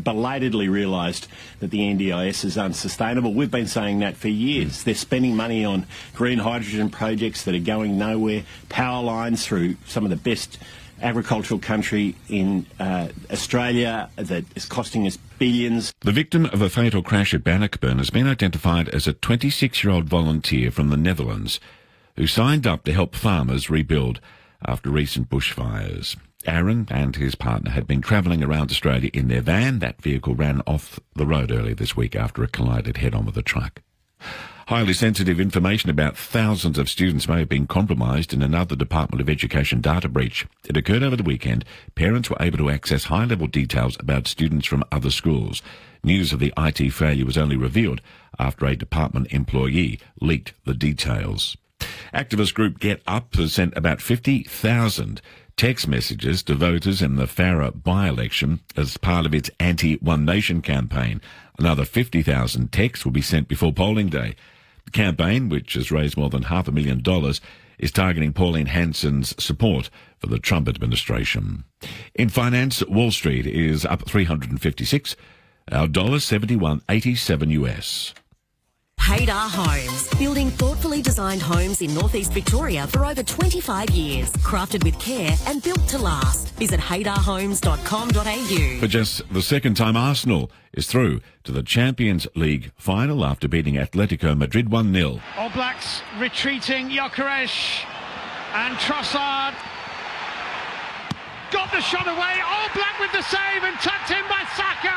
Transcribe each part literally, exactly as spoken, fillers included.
belatedly realised that the N D I S is unsustainable. We've been saying that for years. They're spending money on green hydrogen projects that are going nowhere, power lines through some of the best agricultural country in uh, Australia that is costing us billions. The victim of a fatal crash at Bannockburn has been identified as a twenty-six-year-old volunteer from the Netherlands who signed up to help farmers rebuild after recent bushfires. Aaron and his partner had been travelling around Australia in their van. That vehicle ran off the road earlier this week after it collided head-on with a truck. Highly sensitive information about thousands of students may have been compromised in another Department of Education data breach. It occurred over the weekend. Parents were able to access high-level details about students from other schools. News of the I T failure was only revealed after a department employee leaked the details. Activist group Get Up has sent about fifty thousand text messages to voters in the Farrer by-election as part of its anti-One Nation campaign. Another fifty thousand texts will be sent before polling day. The campaign, which has raised more than half a million dollars, is targeting Pauline Hanson's support for the Trump administration. In finance, Wall Street is up three hundred fifty-six, our dollar seventy-one eighty-seven U S. Haydar Homes, building thoughtfully designed homes in northeast Victoria for over twenty-five years, crafted with care and built to last. Visit haydar homes dot com dot a u. For just the second time, Arsenal is through to the Champions League final after beating Atletico Madrid one nil. All Blacks retreating, Gyökeres and Trossard got the shot away. All Black with the save and tucked in by Saka.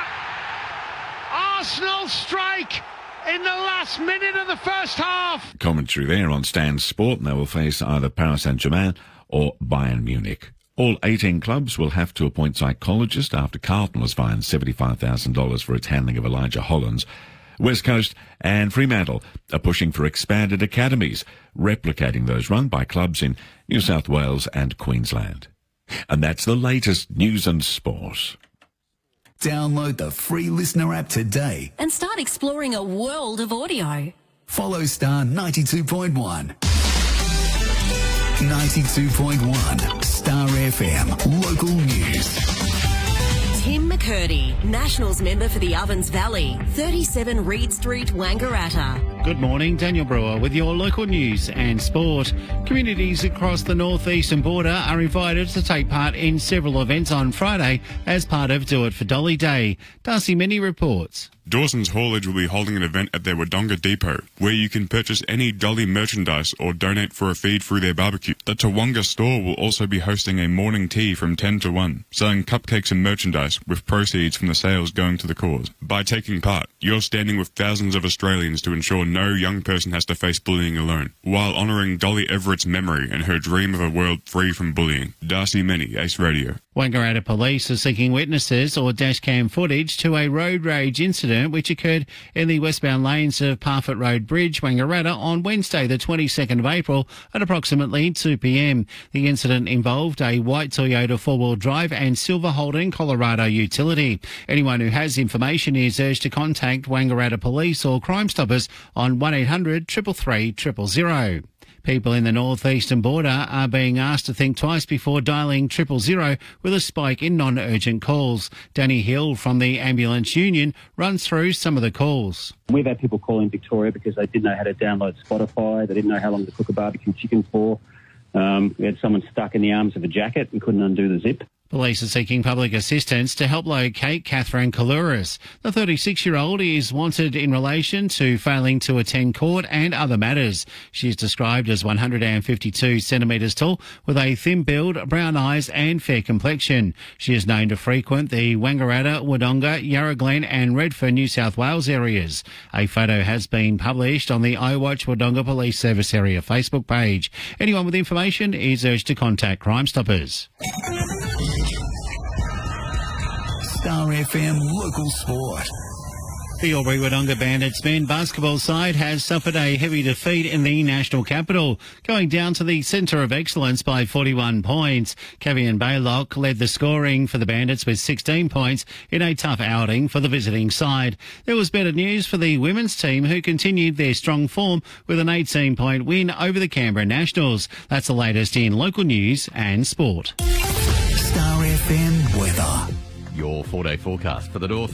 Arsenal strike in the last minute of the first half. Commentary there on Stan Sport, and they will face either Paris Saint-Germain or Bayern Munich. All eighteen clubs will have to appoint psychologists after Carlton was fined seventy-five thousand dollars for its handling of Elijah Hollands. West Coast and Fremantle are pushing for expanded academies, replicating those run by clubs in New South Wales and Queensland. And that's the latest news and sport. Download the free Listener app today And start exploring a world of audio. Follow Star ninety-two point one. ninety-two point one Star F M, local news. Tim McCurdy, Nationals member for the Ovens Valley, thirty-seven Reed Street, Wangaratta. Good morning, Daniel Brewer with your local news and sport. Communities across the northeastern border are invited to take part in several events on Friday as part of Do It for Dolly Day. Darcy Minnie reports. Dawson's Haulage will be holding an event at their Wodonga Depot, where you can purchase any Dolly merchandise or donate for a feed through their barbecue. The Tawonga store will also be hosting a morning tea from ten to one, selling cupcakes and merchandise with proceeds from the sales going to the cause. By taking part, you're standing with thousands of Australians to ensure no young person has to face bullying alone, while honouring Dolly Everett's memory and her dream of a world free from bullying. Darcy Minnie, Ace Radio. Wangaratta Police are seeking witnesses or dashcam footage to a road rage incident which occurred in the westbound lanes of Parfitt Road Bridge, Wangaratta, on Wednesday the twenty-second of April at approximately two p m. The incident involved a white Toyota four-wheel drive and silver Holden Colorado utility. Anyone who has information is urged to contact Wangaratta Police or Crime Stoppers on one eight hundred, three three three, zero zero. People in the northeastern border are being asked to think twice before dialling triple zero with a spike in non-urgent calls. Danny Hill from the Ambulance Union runs through some of the calls. We've had people call in Victoria because they didn't know how to download Spotify, they didn't know how long to cook a barbecue chicken for. Um, we had someone stuck in the arms of a jacket and couldn't undo the zip. Police are seeking public assistance to help locate Catherine Kalouris. The thirty-six-year-old is wanted in relation to failing to attend court and other matters. She is described as one hundred fifty-two centimetres tall, with a thin build, brown eyes and fair complexion. She is known to frequent the Wangaratta, Wodonga, Yarra Glen and Redfern, New South Wales areas. A photo has been published on the iWatch Wodonga Police Service Area Facebook page. Anyone with information is urged to contact Crime Stoppers. Star F M local sport. The Albury Wodonga Bandits men basketball side has suffered a heavy defeat in the national capital, going down to the centre of excellence by forty-one points. Cavian Baylock led the scoring for the Bandits with sixteen points in a tough outing for the visiting side. There was better news for the women's team, who continued their strong form with an eighteen-point win over the Canberra Nationals. That's the latest in local news and sport. Star F M weather. Your four-day forecast for the north.